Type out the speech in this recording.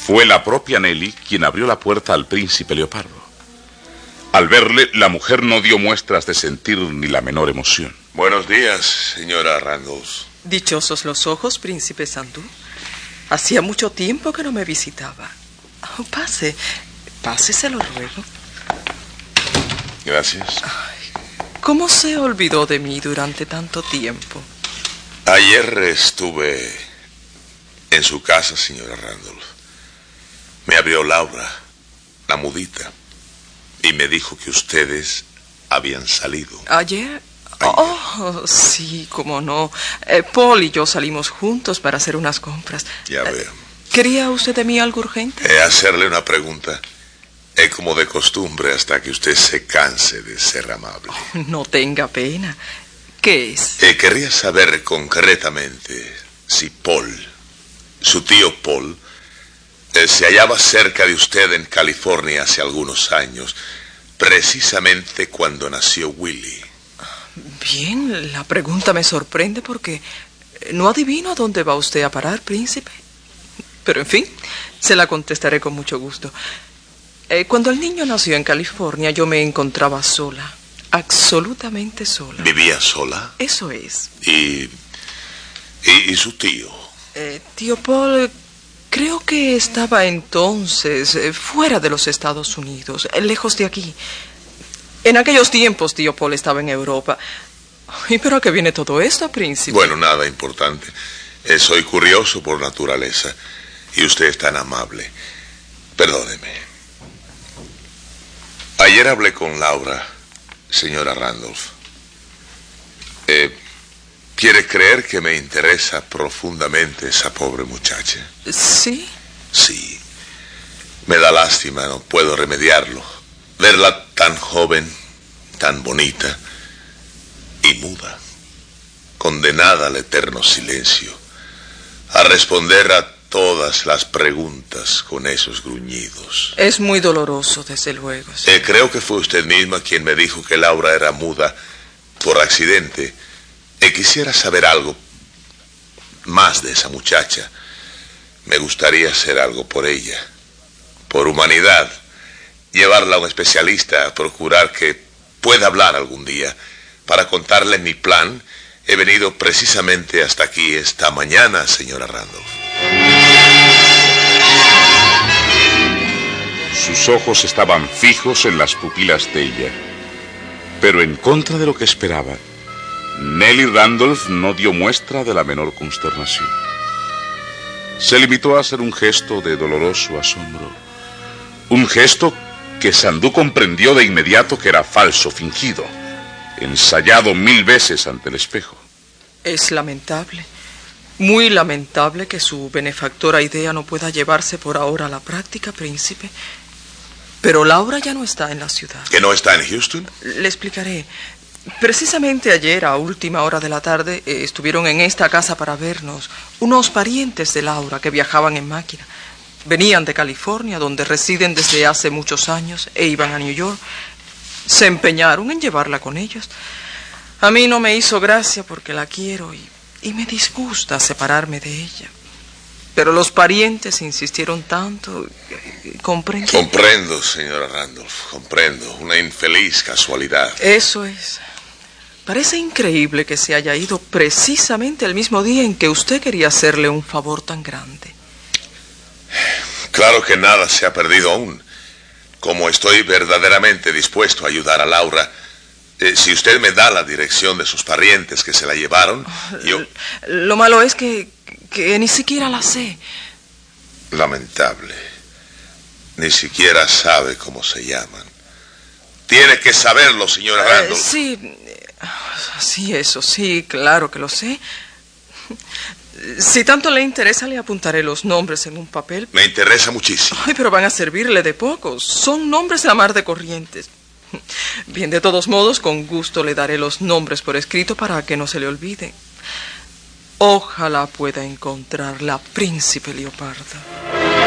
Fue la propia Nelly quien abrió la puerta al príncipe Leopardo. Al verle, la mujer no dio muestras de sentir ni la menor emoción. Buenos días, señora Randolph. Dichosos los ojos, príncipe Sandú. Hacía mucho tiempo que no me visitaba. Oh, pase, se lo ruego. Gracias. Ay, ¿cómo se olvidó de mí durante tanto tiempo? Ayer estuve en su casa, señora Randolph. Me abrió Laura, la mudita, y me dijo que ustedes habían salido. ¿Ayer? Oh, sí, cómo no. Paul y yo salimos juntos para hacer unas compras. Ya veo. ¿Quería usted de mí algo urgente? Hacerle una pregunta. Como de costumbre hasta que usted se canse de ser amable. Oh, no tenga pena. ¿Qué es? Querría saber concretamente si Paul, su tío Paul, se hallaba cerca de usted en California hace algunos años, precisamente cuando nació Willie. Bien, la pregunta me sorprende porque no adivino a dónde va usted a parar, príncipe. Pero en fin, se la contestaré con mucho gusto. Cuando el niño nació en California, yo me encontraba sola, absolutamente sola. ¿Vivía sola? Eso es. ¿Y su tío? Tío Paul, creo que estaba entonces fuera de los Estados Unidos, lejos de aquí. En aquellos tiempos, tío Paul estaba en Europa. ¿Y pero a qué viene todo esto, príncipe? Bueno, nada importante. Soy curioso por naturaleza. Y usted es tan amable. Perdóneme. Ayer hablé con Laura, señora Randolph. ¿Quiere creer que me interesa profundamente esa pobre muchacha? ¿Sí? Sí. Me da lástima, no puedo remediarlo. Verla tan joven, tan bonita y muda, condenada al eterno silencio, a responder a todas las preguntas con esos gruñidos. Es muy doloroso, desde luego. Sí. Creo que fue usted misma quien me dijo que Laura era muda por accidente. Quisiera saber algo más de esa muchacha. Me gustaría hacer algo por ella, por humanidad. Llevarla a un especialista, procurar que pueda hablar algún día. Para contarle mi plan, he venido precisamente hasta aquí esta mañana, señora Randolph. Sus ojos estaban fijos en las pupilas de ella. Pero en contra de lo que esperaba, Nelly Randolph no dio muestra de la menor consternación. Se limitó a hacer un gesto de doloroso asombro. Un gesto que Sandú comprendió de inmediato que era falso, fingido, ensayado 1000 veces ante el espejo. Es lamentable, muy lamentable que su benefactora idea no pueda llevarse por ahora a la práctica, príncipe. Pero Laura ya no está en la ciudad. ¿Que no está en Houston? Le explicaré. Precisamente ayer, a última hora de la tarde, estuvieron en esta casa para vernos unos parientes de Laura que viajaban en máquina. Venían de California, donde residen desde hace muchos años, e iban a New York. Se empeñaron en llevarla con ellos. A mí no me hizo gracia porque la quiero y me disgusta separarme de ella. Pero los parientes insistieron tanto. ¿Comprende? Comprendo, señora Randolph, comprendo. Una infeliz casualidad. Eso es. Parece increíble que se haya ido precisamente el mismo día en que usted quería hacerle un favor tan grande. Claro que nada se ha perdido aún. Como estoy verdaderamente dispuesto a ayudar a Laura, si usted me da la dirección de sus parientes que se la llevaron, yo... Lo malo es que ni siquiera la sé. Lamentable. Ni siquiera sabe cómo se llaman. Tiene que saberlo, señora Randolph. Sí, eso sí, claro que lo sé. Si tanto le interesa, le apuntaré los nombres en un papel. Me interesa muchísimo. Ay, pero van a servirle de poco. Son nombres de la mar de corrientes. Bien, de todos modos, con gusto le daré los nombres por escrito para que no se le olvide. Ojalá pueda encontrarla, príncipe Leopardo.